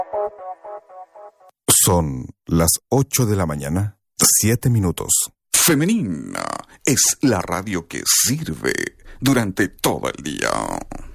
Son las 8 de la mañana, 7 minutos. Femenina es la radio que sirve durante todo el día.